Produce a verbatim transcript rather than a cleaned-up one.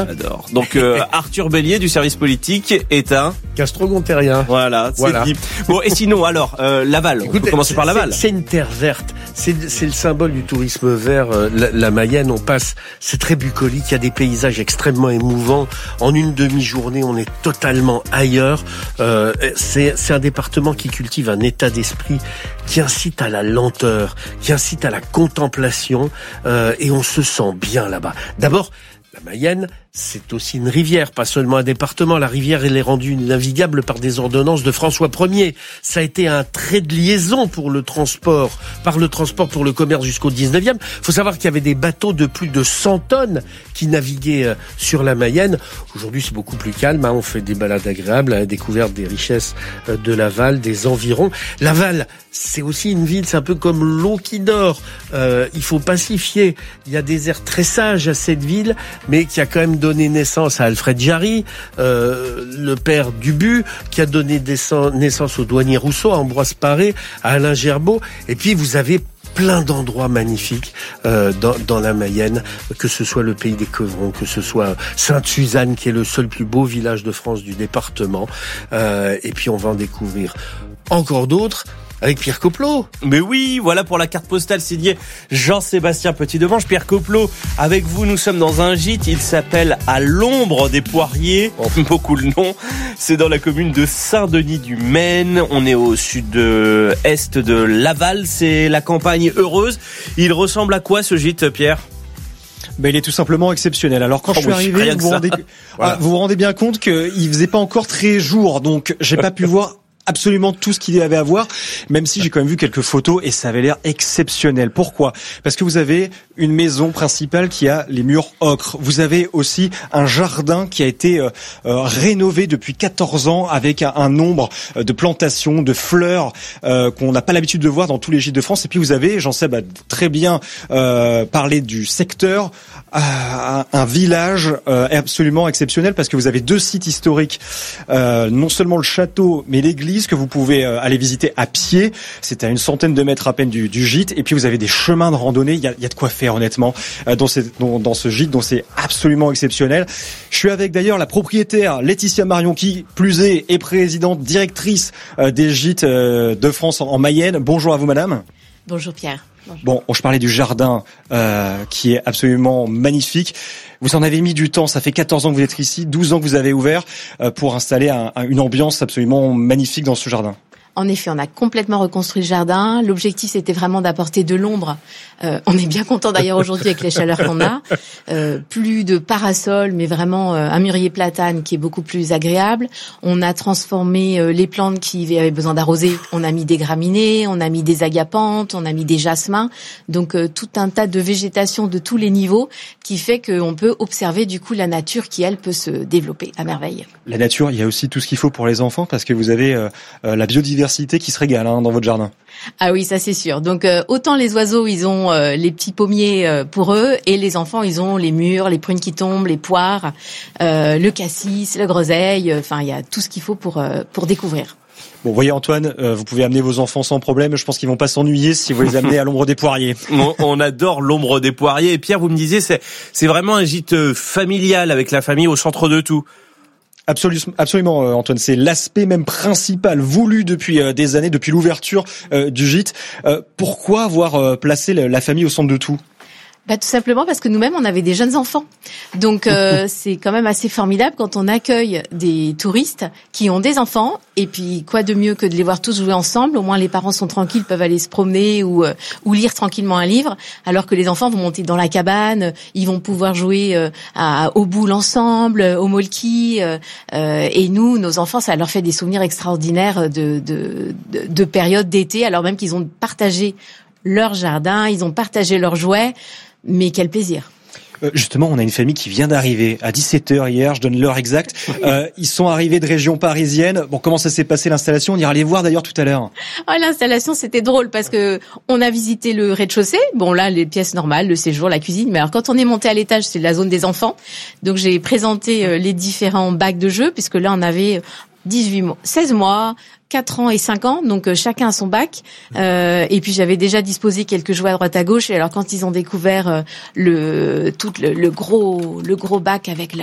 hein. J'adore. Donc euh, Arthur Bélier du service politique est un Castrogontérien. Voilà, c'est Voilà. dit. Bon, et sinon alors euh, Laval. On Écoutez, peut commencer par Laval. C'est, c'est une terre verte. C'est, c'est le symbole du tourisme vert. Euh, la, la Mayenne, on passe. C'est très bucolique. Il y a des paysages extrêmement émouvants. En une demi-journée, on est totalement ailleurs. Euh, c'est, c'est un département qui cultive un état d'esprit qui incite à la lenteur, qui incite à la contemplation, euh, et on se sent bien là-bas. D'abord, la Mayenne, c'est aussi une rivière, pas seulement un département. La rivière, elle est rendue navigable par des ordonnances de François Ier. Ça a été un trait de liaison pour le transport, par le transport pour le commerce jusqu'au dix-neuvième. Il faut savoir qu'il y avait des bateaux de plus de cent tonnes qui naviguaient sur la Mayenne. Aujourd'hui, c'est beaucoup plus calme. Hein. On fait des balades agréables, à la découverte des richesses de Laval, des environs. Laval, c'est aussi une ville, c'est un peu comme l'eau qui dort. Euh, il faut pacifier. Il y a des airs très sages à cette ville, mais qui a quand même donné naissance à Alfred Jarry, euh, le père d'Ubu, qui a donné naissance au douanier Rousseau, à Ambroise Paré, à Alain Gerbaud. Et puis vous avez plein d'endroits magnifiques euh, dans, dans la Mayenne, que ce soit le pays des Quevrons, que ce soit Sainte-Suzanne, qui est le seul plus beau village de France du département. Euh, et puis on va en découvrir encore d'autres avec Pierre Coplot. Mais oui, voilà pour la carte postale signée Jean-Sébastien Petit-Demange. Pierre Coplot, avec vous, nous sommes dans un gîte. Il s'appelle À l'ombre des poiriers. Oh, beaucoup le nom. C'est dans la commune de Saint-Denis-du-Maine. On est au sud-est de Laval. C'est la campagne heureuse. Il ressemble à quoi ce gîte, Pierre ? Ben, il est tout simplement exceptionnel. Alors quand oh, je suis arrivé, vous vous, rendez... voilà. vous vous rendez bien compte qu'il faisait pas encore très jour, donc j'ai pas pu voir absolument tout ce qu'il y avait à voir, même si j'ai quand même vu quelques photos et ça avait l'air exceptionnel. Pourquoi ? Parce que vous avez une maison principale qui a les murs ocre. Vous avez aussi un jardin qui a été euh, euh, rénové depuis quatorze ans avec un, un nombre de plantations, de fleurs euh, qu'on n'a pas l'habitude de voir dans tous les gîtes de France. Et puis vous avez, j'en sais bah, très bien euh, parler du secteur, euh, un, un village euh, absolument exceptionnel parce que vous avez deux sites historiques, euh, non seulement le château mais l'église que vous pouvez aller visiter à pied. C'est à une centaine de mètres à peine du, du gîte. Et puis vous avez des chemins de randonnée. Il y a, il y a de quoi faire honnêtement dans, ces, dans, dans ce gîte, dont c'est absolument exceptionnel. Je suis avec d'ailleurs la propriétaire Laetitia Marion, qui plus est est présidente directrice des gîtes de France en Mayenne. Bonjour à vous, madame. Bonjour Pierre. Bonjour. Bon, je parlais du jardin euh, qui est absolument magnifique. Vous en avez mis du temps, ça fait quatorze ans que vous êtes ici, douze ans que vous avez ouvert euh, pour installer un, un, une ambiance absolument magnifique dans ce jardin. En effet, on a complètement reconstruit le jardin. L'objectif, c'était vraiment d'apporter de l'ombre. Euh, on est bien content d'ailleurs aujourd'hui avec les chaleurs qu'on a. Euh, plus de parasols, mais vraiment euh, un mûrier platane qui est beaucoup plus agréable. On a transformé euh, les plantes qui avaient besoin d'arroser. On a mis des graminées, on a mis des agapantes, on a mis des jasmins. Donc euh, tout un tas de végétation de tous les niveaux qui fait qu'on peut observer du coup la nature qui, elle, peut se développer à merveille. La nature, il y a aussi tout ce qu'il faut pour les enfants parce que vous avez euh, euh, la biodiversité qui se régale hein, dans votre jardin. Ah oui, ça c'est sûr. Donc euh, autant les oiseaux, ils ont euh, les petits pommiers euh, pour eux, et les enfants, ils ont les mûres, les prunes qui tombent, les poires, euh, le cassis, le groseille. Enfin, il y a tout ce qu'il faut pour euh, pour découvrir. Bon, voyez Antoine, euh, vous pouvez amener vos enfants sans problème. Je pense qu'ils vont pas s'ennuyer si vous les amenez à l'ombre des poiriers. on, on adore l'ombre des poiriers. Et Pierre, vous me disiez, c'est c'est vraiment un gîte familial avec la famille au centre de tout. Absolument, absolument, Antoine. C'est l'aspect même principal voulu depuis euh, des années, depuis l'ouverture euh, du gîte. Euh, pourquoi avoir euh, placé la famille au centre de tout ? Bah tout simplement parce que nous-mêmes on avait des jeunes enfants, donc euh, c'est quand même assez formidable quand on accueille des touristes qui ont des enfants, et puis quoi de mieux que de les voir tous jouer ensemble. Au moins les parents sont tranquilles, peuvent aller se promener ou euh, ou lire tranquillement un livre, alors que les enfants vont monter dans la cabane, ils vont pouvoir jouer euh, à, aux boules ensemble, au molki, euh, euh, et nous nos enfants ça leur fait des souvenirs extraordinaires de de de, de période d'été, alors même qu'ils ont partagé leur jardin, ils ont partagé leurs jouets. Mais quel plaisir. Euh, justement, on a une famille qui vient d'arriver à dix-sept heures hier, je donne l'heure exacte. Euh, ils sont arrivés de région parisienne. Bon, comment ça s'est passé l'installation ? On ira les voir d'ailleurs tout à l'heure. Oh, l'installation, c'était drôle parce que on a visité le rez-de-chaussée. Bon, là, les pièces normales, le séjour, la cuisine. Mais alors, quand on est monté à l'étage, c'est la zone des enfants. Donc, j'ai présenté les différents bacs de jeux, puisque là, on avait dix-huit mois, seize mois, quatre ans et cinq ans, donc euh, chacun a son bac. Euh, et puis j'avais déjà disposé quelques jouets à droite à gauche. Et alors quand ils ont découvert euh, le tout le, le gros le gros bac avec la